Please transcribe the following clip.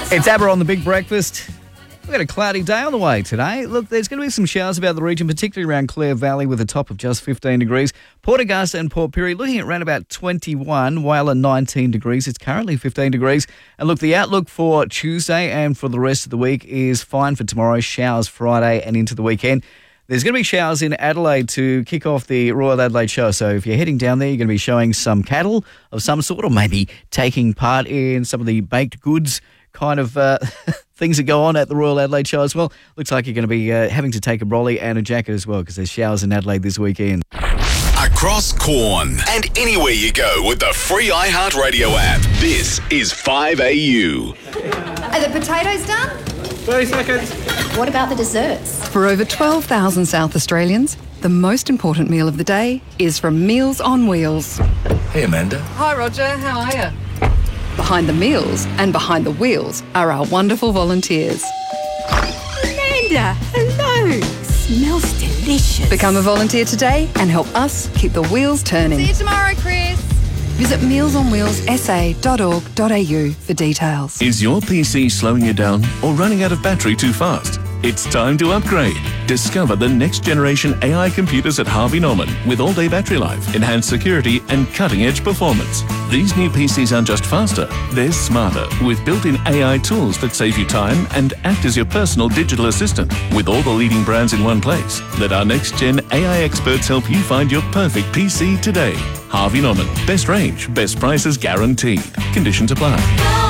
It's Aber on the Big Breakfast. We've got a cloudy day on the way today. Look, there's going to be some showers about the region, particularly around Clare Valley with a top of just 15 degrees. Port Augusta and Port Pirie looking at around about 21, Whyalla 19 degrees. It's currently 15 degrees. And look, the outlook for Tuesday and for the rest of the week is fine for tomorrow. Showers Friday and into the weekend. There's going to be showers in Adelaide to kick off the Royal Adelaide Show. So if you're heading down there, you're going to be showing some cattle of some sort, or maybe taking part in some of the baked goods kind of things that go on at the Royal Adelaide Show as well. Looks like you're going to be having to take a brolly and a jacket as well, because there's showers in Adelaide this weekend. Across Corn and anywhere you go with the free iHeartRadio app. This is 5AU. Are the potatoes done? 30 seconds. What about the desserts? For over 12,000 South Australians, the most important meal of the day is from Meals on Wheels. Hey, Amanda. Hi, Roger. How are you? Behind the meals and behind the wheels are our wonderful volunteers. Amanda, hello. Smells delicious. Become a volunteer today and help us keep the wheels turning. See you tomorrow, Chris. Visit mealsonwheelssa.org.au for details. Is your PC slowing you down or running out of battery too fast? It's time to upgrade. Discover the next generation AI computers at Harvey Norman with all-day battery life, enhanced security and cutting-edge performance. These new PCs aren't just faster, they're smarter with built-in AI tools that save you time and act as your personal digital assistant. With all the leading brands in one place, let our next-gen AI experts help you find your perfect PC today. Harvey Norman. Best range, best prices guaranteed. Conditions apply.